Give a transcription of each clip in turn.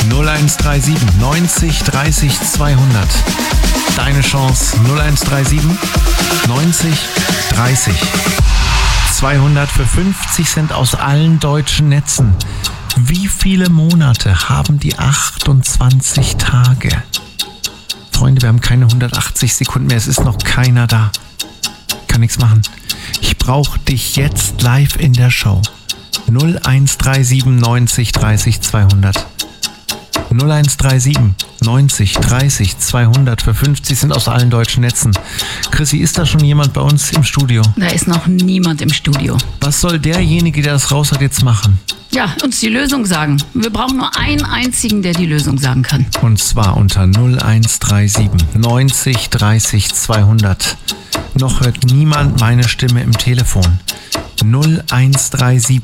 0137 90 30 200. Deine Chance 0137 90 30 200 für 50 Cent aus allen deutschen Netzen. Wie viele Monate haben die 28 Tage? Freunde, wir haben keine 180 Sekunden mehr. Es ist noch keiner da. Kann nichts machen. Ich brauche dich jetzt live in der Show. 0137 90 30 200. 0137 90 30 200 für 50 Cent aus allen deutschen Netzen. Chrissy, ist da schon jemand bei uns im Studio? Da ist noch niemand im Studio. Was soll derjenige, der das raus hat, jetzt machen? Ja, uns die Lösung sagen. Wir brauchen nur einen einzigen, der die Lösung sagen kann. Und zwar unter 0137 90 30 200. Noch hört niemand meine Stimme im Telefon. 0137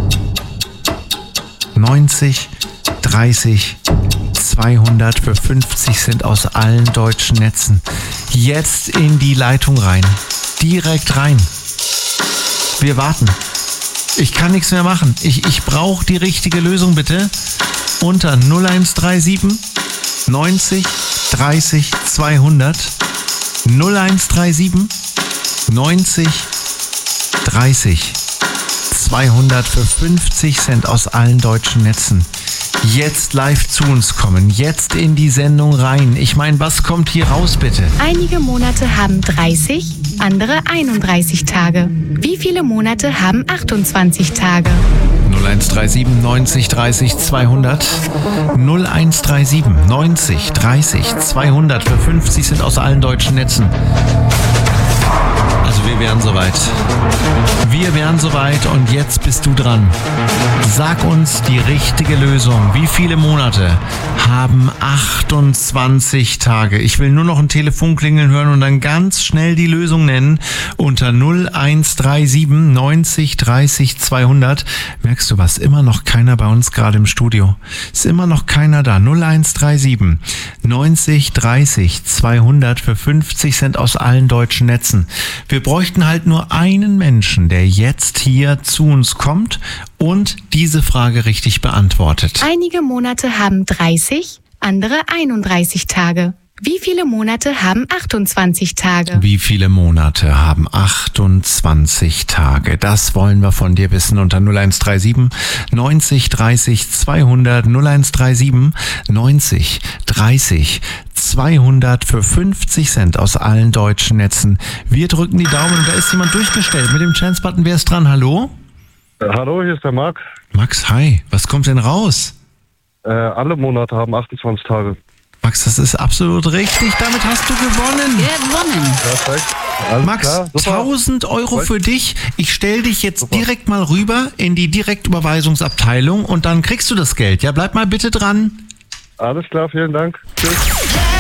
90 30 200 für 50 Cent aus allen deutschen Netzen. Jetzt in die Leitung rein. Direkt rein. Wir warten. Ich kann nichts mehr machen. Ich brauche die richtige Lösung, bitte. Unter 0137 90 30 200. 0137 90 30 200 für 50 Cent aus allen deutschen Netzen. Jetzt live zu uns kommen, jetzt in die Sendung rein. Ich meine, was kommt hier raus, bitte? Einige Monate haben 30, andere 31 Tage. Wie viele Monate haben 28 Tage? 0137 90 30 200. 0137 90 30 200 für 50 Cent aus allen deutschen Netzen. Also wir wären soweit. Wir wären soweit und jetzt bist du dran. Sag uns die richtige Lösung. Wie viele Monate haben 28 Tage? Ich will nur noch ein Telefon klingeln hören und dann ganz schnell die Lösung nennen. Unter 0137 90 30 200. Merkst du was? Immer noch keiner bei uns gerade im Studio. Ist immer noch keiner da. 0137 90 30 200 für 50 Cent aus allen deutschen Netzen. Wir bräuchten halt nur einen Menschen, der jetzt hier zu uns kommt und diese Frage richtig beantwortet. Einige Monate haben 30, andere 31 Tage. Wie viele Monate haben 28 Tage? Wie viele Monate haben 28 Tage? Das wollen wir von dir wissen unter 0137 90 30 200. 0137 90 30 200 für 50 Cent aus allen deutschen Netzen. Wir drücken die Daumen und da ist jemand durchgestellt. Mit dem Chance-Button, wer ist dran? Hallo? Hallo, hier ist der Max. Max, hi. Was kommt denn raus? Alle Monate haben 28 Tage. Max, das ist absolut richtig. Damit hast du gewonnen. Gewonnen. Perfekt. Alles Max, klar, super. 1000 Euro für dich. Ich stelle dich jetzt direkt mal rüber in die Direktüberweisungsabteilung und dann kriegst du das Geld. Ja, bleib mal bitte dran. Alles klar, vielen Dank. Tschüss.